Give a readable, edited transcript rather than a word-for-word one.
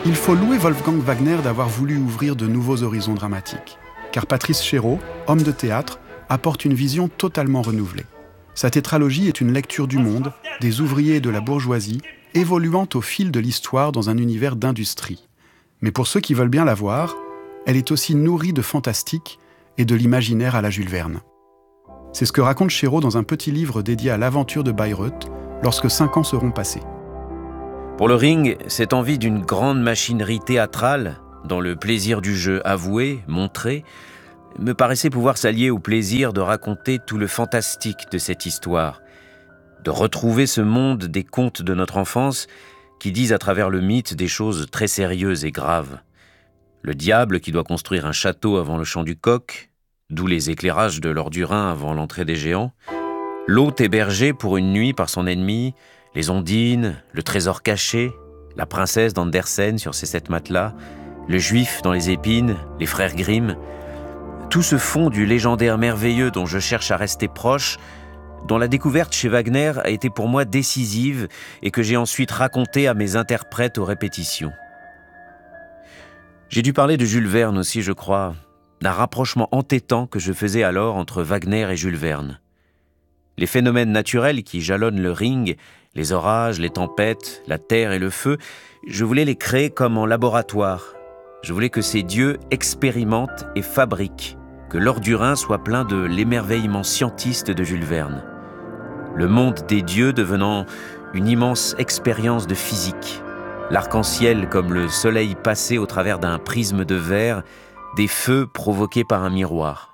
Il faut louer Wolfgang Wagner d'avoir voulu ouvrir de nouveaux horizons dramatiques. Car Patrice Chéreau, homme de théâtre, apporte une vision totalement renouvelée. Sa tétralogie est une lecture du monde, des ouvriers et de la bourgeoisie, évoluant au fil de l'histoire dans un univers d'industrie. Mais pour ceux qui veulent bien la voir, elle est aussi nourrie de fantastique et de l'imaginaire à la Jules Verne. C'est ce que raconte Chéreau dans un petit livre dédié à l'aventure de Bayreuth, lorsque 5 ans seront passés. Pour le Ring, cette envie d'une grande machinerie théâtrale, dont le plaisir du jeu avoué, montré, me paraissait pouvoir s'allier au plaisir de raconter tout le fantastique de cette histoire, de retrouver ce monde des contes de notre enfance qui disent à travers le mythe des choses très sérieuses et graves. Le diable qui doit construire un château avant le chant du coq, d'où les éclairages de l'or du Rhin avant l'entrée des géants, l'hôte hébergé pour une nuit par son ennemi, les ondines, le trésor caché, la princesse d'Andersen sur ses 7 matelas, le juif dans les épines, les frères Grimm, tout ce fond du légendaire merveilleux dont je cherche à rester proche, dont la découverte chez Wagner a été pour moi décisive et que j'ai ensuite raconté à mes interprètes aux répétitions. J'ai dû parler de Jules Verne aussi, je crois, d'un rapprochement entêtant que je faisais alors entre Wagner et Jules Verne. Les phénomènes naturels qui jalonnent le Ring, les orages, les tempêtes, la terre et le feu, je voulais les créer comme en laboratoire. Je voulais que ces dieux expérimentent et fabriquent, que l'or du Rhin soit plein de l'émerveillement scientiste de Jules Verne. Le monde des dieux devenant une immense expérience de physique. L'arc-en-ciel comme le soleil passé au travers d'un prisme de verre, des feux provoqués par un miroir.